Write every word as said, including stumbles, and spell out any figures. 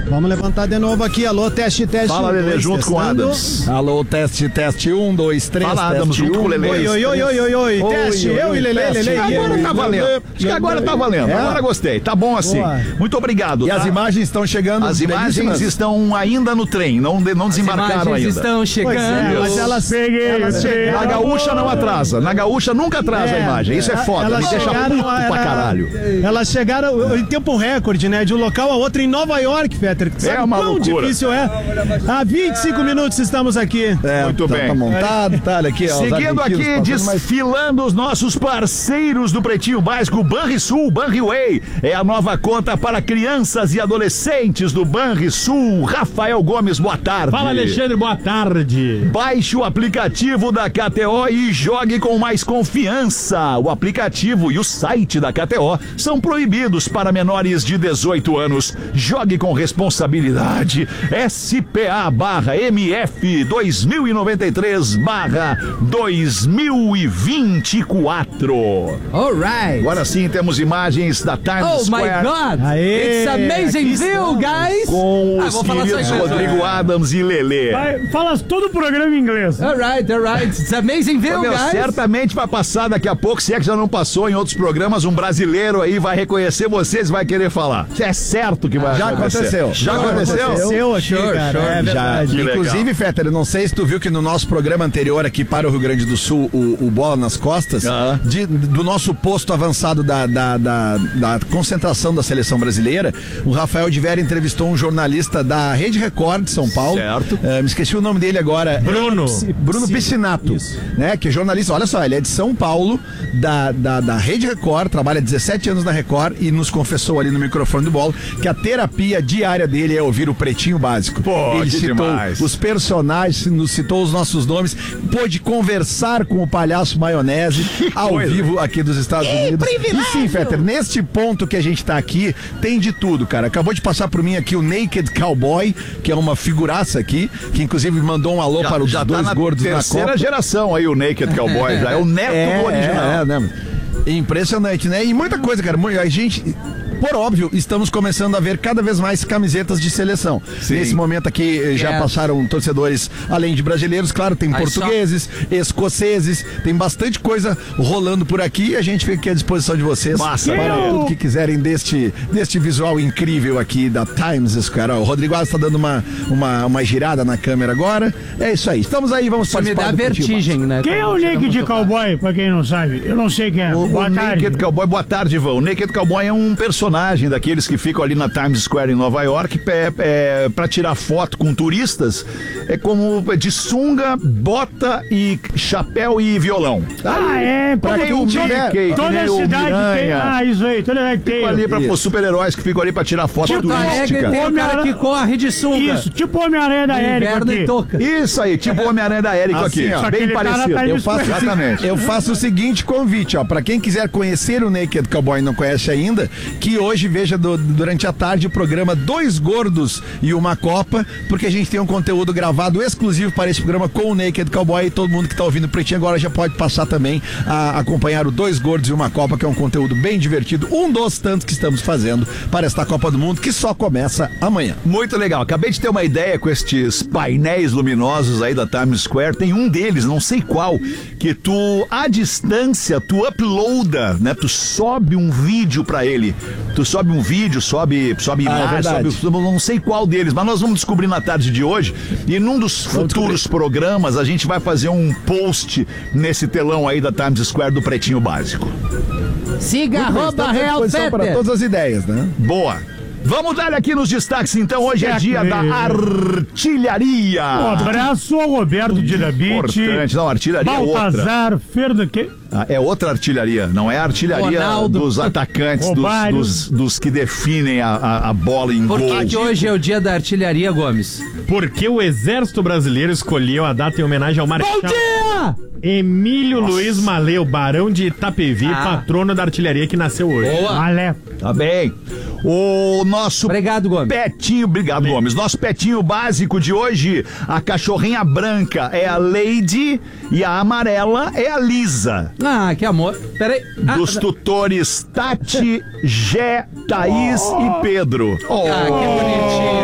Vamos levantar de novo aqui. Alô, teste, teste. Fala, Lelê, junto testando. com Adams. Alô, teste, teste, um, dois, três. Fala, Adams, junto um, com o Lelê. Oi, oi, oi, oi, oi, oi. Oi, Teste, oi, eu oi, e Lelê, teste. Lelê. Agora tá valendo. Acho que agora tá valendo. É. Agora gostei. Tá bom assim. Boa. Muito obrigado. E tá? as imagens estão chegando. As imagens belíssimas. estão ainda no trem, não, de- não desembarcaram Imagens ainda. estão Pois chegando. é, mas elas, elas chegaram... Na gaúcha não atrasa. Na gaúcha nunca atrasa a É, imagem. Isso é foda. elas Me deixa chegaram, puto pra era- caralho. Elas chegaram em tempo recorde, né? De um local a outro em Nova York, Fetter. Sabe uma quão loucura. difícil é? Há vinte e cinco minutos estamos aqui. É, Muito tá, bem. Tá montado, tá, olha aqui, ó. os Seguindo argentinos aqui, passando, mas- desfilando os nossos parceiros do Pretinho Básico, Banrisul, Banriway. É a nova conta para crianças e adolescentes do Banrisul. Rafael Gomes, boa tarde. Fala, Alexandre, boa tarde. Baixe o aplicativo da K T O e jogue com mais confiança. O aplicativo e o site da K T O são proibidos para menores de dezoito anos. Jogue com responsabilidade. S P A barra M F dois mil e noventa e três barra dois mil e vinte e quatro. Alright. Agora sim temos imagens da Times Oh my Square God. Aê, It's amazing aqui view, guys. com Ah, os vou falar só queridos inglês. Rodrigo Adams e Lelê. Vai, fala todo o programa em inglês. Alright, alright. It's amazing view, Meu, guys. certamente vai passar daqui a pouco, se é que já não passou em outros programas, um brasileiro aí vai reconhecer vocês e vai querer falar. É certo que vai Já acontecer. aconteceu. Já Já aconteceu? Aconteceu aqui, Sure, cara. sure. É Já, verdade. Que legal. inclusive, Fetter, eu não sei se tu viu que no nosso programa anterior aqui para o Rio Grande do Sul, o, o Bola nas Costas, Ah. de- do nosso posto avançado da, da, da, da concentração da seleção brasileira, o Rafael de Vera entrevistou um jornalista da Rede Record de São Paulo. Certo. Eh, me esqueci o nome dele agora. Bruno. É, Bruno Piscinato, Isso. né? Que é jornalista, olha só, ele é de São Paulo, da, da, da Rede Record, trabalha dezessete anos na Record e nos confessou ali no microfone do Bola que a terapia diária dele é ouvir o Pretinho Básico. Pô, ele que citou demais. os personagens, nos citou os nossos nomes, pôde conversar com o palhaço Maionese ao coisa. vivo aqui dos Estados Unidos. E sim, Fetter, neste ponto que a gente tá aqui, tem de tudo, cara. Acabou de passar por mim aqui o Naked Cowboy, que é uma figuraça aqui, que inclusive mandou um alô para os já dois tá na gordos na terceira Copa. geração aí o Naked Cowboy, já é o neto É, do original. é, é, né? Impressionante, né? E muita coisa, cara. Mu- A gente, por óbvio, estamos começando a ver cada vez mais camisetas de seleção. Sim. Nesse momento aqui eh, já Yes. passaram torcedores, além de brasileiros, claro, tem Aí portugueses, escoceses, tem bastante coisa rolando por aqui e a gente fica aqui à disposição de vocês Massa. para Eu- tudo que quiserem deste, deste visual incrível aqui da Times Square. Ó, o Rodrigo Alves está dando uma, uma, uma girada na câmera agora. É isso aí. Estamos aí, vamos Isso me participar dá do Pretinho vertigem, né? Quem é o Quando chega Naked muito Cowboy, pra quem não sabe? Eu não sei quem é. O, Boa o tarde. Naked Cowboy, boa tarde, Ivan. O Naked Cowboy é um personagem daqueles que ficam ali na Times Square em Nova York é, é, pra tirar foto com turistas. É como de sunga, bota e chapéu e violão. Ah, é. Pra como quem toda- o tiver, que Toda nem o cidade tem. Miranha. Ah, isso aí. Toda cidade tem. Ficam ali pra Isso. os super-heróis que ficam ali pra tirar foto Porto Alegre turística. tem o cara que corre de sunga. Isso, tipo o Homem-Aranha da No Érico inverno aqui. e touca. Isso aí, tipo o Homem-Aranha da Érico Assim, aqui. ó. Só que Bem ele tá na parecido. Times Eu faço, Exatamente. eu faço o seguinte convite, ó, para quem quiser conhecer o Naked Cowboy e não conhece ainda, que hoje veja do- durante a tarde o programa Dois Gordos e uma Copa, porque a gente tem um conteúdo gravado exclusivo para esse programa com o Naked Cowboy e todo mundo que tá ouvindo o Pretinho agora já pode passar também a acompanhar o Dois Gordos e uma Copa, que é um conteúdo bem divertido, um dos tantos que estamos fazendo para esta Copa do Mundo, que só começa amanhã. Muito legal. Acabei de ter uma ideia com estes painéis luminosos aí da Times Square. Tem um deles, não sei qual, que tu, à distância, tu uploada, né? Tu sobe um vídeo pra ele. Tu sobe um vídeo, sobe, sobe Ah, é imagem, verdade. sobe, não sei qual deles, mas nós vamos descobrir na tarde de hoje. E num dos futuros programas, a gente vai fazer um post nesse telão aí da Times Square do Pretinho Básico. Siga Muito bem, arroba estamos à Real disposição para Fetter. todas as ideias, né? Boa. Vamos dar aqui nos destaques, então. Hoje é dia da artilharia. Um abraço ao Roberto Dinamite. Importante. Não, artilharia é outra. Baltazar Fernandes. Ah, é outra artilharia, não é a artilharia Ronaldo. dos atacantes, dos, Romário. dos, dos que definem a, a, a bola em Por gol. que que hoje é o dia da artilharia, Gomes? Porque o Exército Brasileiro escolheu a data em homenagem ao Marechal Bom dia! Emílio Luiz Malê, o barão de Itapevi, Ah. patrono da artilharia que nasceu hoje. Boa. Malé. Tá bem. O nosso Obrigado, Gomes. petinho, obrigado, Gomes. Nosso petinho básico de hoje, a cachorrinha branca é a Lady e a amarela é a Lisa. Ah, que amor. Peraí. Ah, Dos tutores Tati, Gé, Thaís e Pedro. Oh, ah, que bonitinho.